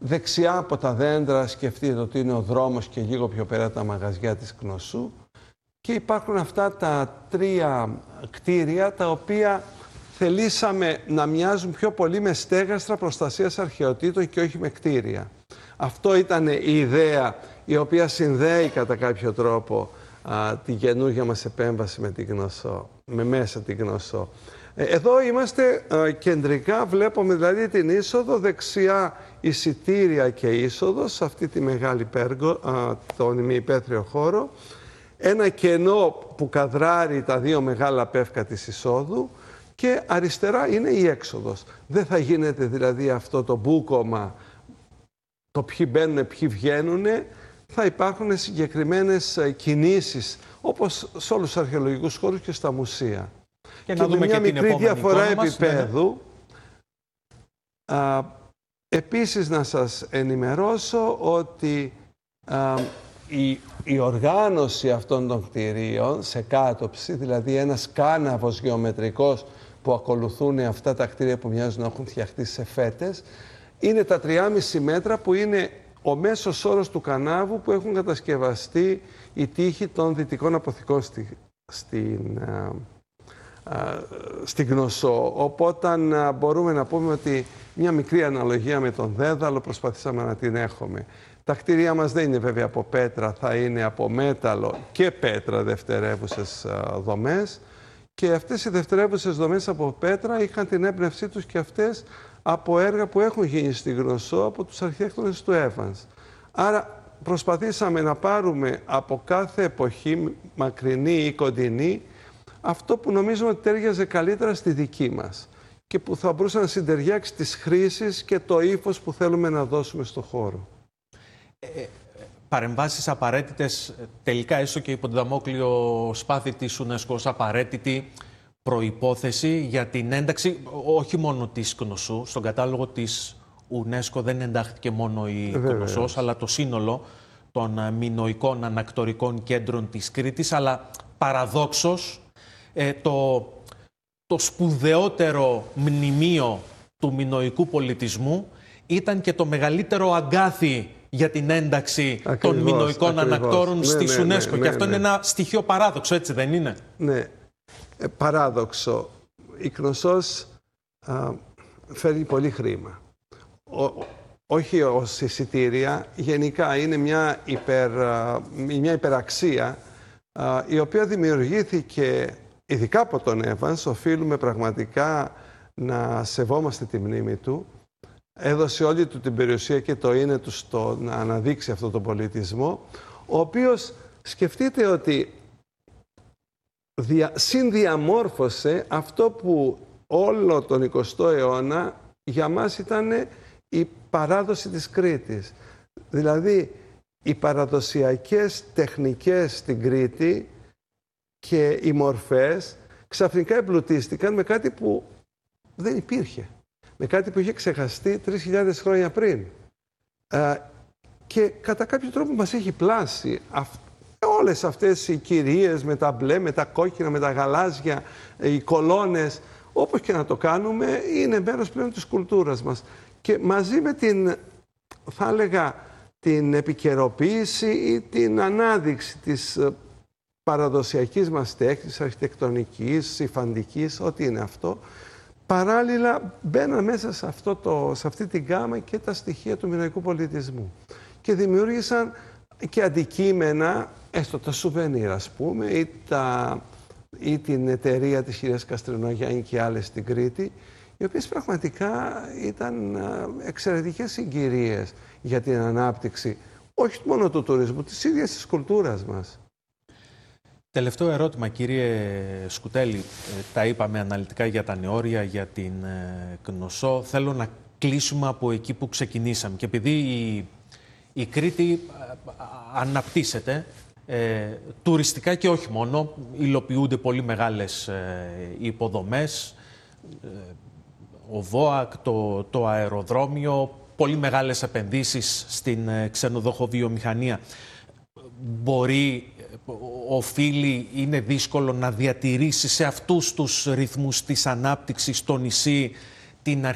Δεξιά από τα δέντρα σκεφτείτε ότι είναι ο δρόμος και λίγο πιο πέρα τα μαγαζιά της Κνωσού. Και υπάρχουν αυτά τα 3 κτίρια τα οποία θελήσαμε να μοιάζουν πιο πολύ με στέγαστρα προστασίας αρχαιοτήτων και όχι με κτίρια. Αυτό ήταν η ιδέα η οποία συνδέει κατά κάποιο τρόπο τη καινούργια μας επέμβαση με την Κνωσό, με μέσα την Κνωσό. Εδώ είμαστε κεντρικά, βλέπουμε δηλαδή την είσοδο, δεξιά εισιτήρια και είσοδος σε αυτή τη μεγάλη πέργο, τον ημιυπαίθριο χώρο. Ένα κενό που καδράρει τα 2 μεγάλα πεύκα της εισόδου και αριστερά είναι η έξοδος. Δεν θα γίνεται δηλαδή αυτό το μπούκομα, το ποιοι μπαίνουν, ποιοι βγαίνουν. Θα υπάρχουν συγκεκριμένες κινήσεις, όπως σε όλους τους αρχαιολογικούς χώρους και στα μουσεία. Και να δούμε μια και μικρή διαφορά επίπεδου. Ναι. Επίσης να σας ενημερώσω ότι η οργάνωση αυτών των κτηρίων σε κάτωψη, δηλαδή ένας κάναβος γεωμετρικός που ακολουθούν αυτά τα κτίρια που μοιάζουν να έχουν φτιαχτεί σε φέτες, είναι τα 3,5 μέτρα που είναι ο μέσος όρος του κανάβου που έχουν κατασκευαστεί οι τοίχοι των δυτικών αποθηκών στην Κνωσό. Οπότε μπορούμε να πούμε ότι μια μικρή αναλογία με τον Δέδαλο προσπαθήσαμε να την έχουμε. Τα κτίρια μας δεν είναι βέβαια από πέτρα, θα είναι από μέταλλο και πέτρα δευτερεύουσες δομές. Και αυτές οι δευτερεύουσες δομές από πέτρα είχαν την έμπνευσή τους και αυτές από έργα που έχουν γίνει στην Κνωσό από τους αρχιτέκτονες του Evans. Άρα προσπαθήσαμε να πάρουμε από κάθε εποχή, μακρινή ή κοντινή, αυτό που νομίζουμε ότι τέριαζε καλύτερα στη δική μας και που θα μπορούσε να συντεριάξει τις χρήσεις και το ύφος που θέλουμε να δώσουμε στο χώρο. Παρεμβάσεις απαραίτητες, τελικά έστω και υπό το δαμόκλειο σπάθη της UNESCO ως απαραίτητη προϋπόθεση για την ένταξη όχι μόνο της Κνωσού. Στον κατάλογο της UNESCO δεν εντάχθηκε μόνο η Κνωσός, αλλά το σύνολο των μινωικών ανακτορικών κέντρων της Κρήτης, αλλά παραδόξως το σπουδαιότερο μνημείο του μινωικού πολιτισμού ήταν και το μεγαλύτερο αγκάθι για την ένταξη των μινωικών ανακτόρων στις UNESCO. Και αυτό είναι ένα στοιχείο παράδοξο, έτσι δεν είναι? Ναι, παράδοξο. Η Κνωσός φέρνει πολύ χρήμα. Όχι ως εισιτήρια, γενικά είναι μια υπεραξία η οποία δημιουργήθηκε ειδικά από τον Evans. Οφείλουμε πραγματικά να σεβόμαστε τη μνήμη του. Έδωσε όλη του την περιουσία και το είναι του στο να αναδείξει αυτό τον πολιτισμό, ο οποίος σκεφτείτε ότι συνδιαμόρφωσε αυτό που όλο τον 20ο αιώνα για μας ήταν η παράδοση της Κρήτης. Δηλαδή, οι παραδοσιακές τεχνικές στην Κρήτη και οι μορφές ξαφνικά εμπλουτίστηκαν με κάτι που δεν υπήρχε. Με κάτι που είχε ξεχαστεί 3.000 χρόνια πριν. Και κατά κάποιο τρόπο μας έχει πλάσει όλες αυτές οι κυρίες με τα μπλε, με τα κόκκινα, με τα γαλάζια, οι κολόνες, όπως και να το κάνουμε, είναι μέρος πλέον της κουλτούρας μας. Και μαζί με την, θα έλεγα, την επικαιροποίηση ή την ανάδειξη της παραδοσιακής μας τέχνης, αρχιτεκτονικής, υφαντικής, ό,τι είναι αυτό, παράλληλα μπαίναν μέσα σε αυτή την γάμα και τα στοιχεία του μινωικού πολιτισμού. Και δημιούργησαν και αντικείμενα, έστω τα σουβενίρ, ας πούμε, ή την εταιρεία της κυρίας Καστρινογιάννη και άλλες στην Κρήτη, οι οποίες πραγματικά ήταν εξαιρετικές συγκυρίες για την ανάπτυξη, όχι μόνο του τουρισμού, της ίδιας της κουλτούρας μας. Τελευταίο ερώτημα, κύριε Σκουτέλη. Τα είπαμε αναλυτικά για τα νεόρια, για την Κνωσό. Θέλω να κλείσουμε από εκεί που ξεκινήσαμε. Και επειδή η Κρήτη αναπτύσσεται τουριστικά και όχι μόνο, υλοποιούνται πολύ μεγάλες υποδομές, ο ΒΟΑΚ, το αεροδρόμιο, πολύ μεγάλες επενδύσεις στην ξενοδοχοβιομηχανία. Οφείλει, είναι δύσκολο να διατηρήσει σε αυτούς τους ρυθμούς της ανάπτυξης στο νησί την